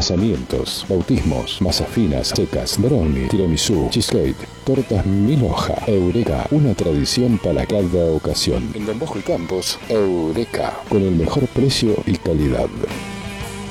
casamientos, bautismos, masas finas, secas, brownie, tiramisú, cheesecake, tortas mil hoja. Eureka, una tradición para cada ocasión. En Don Bosco y Campos, Eureka, con el mejor precio y calidad.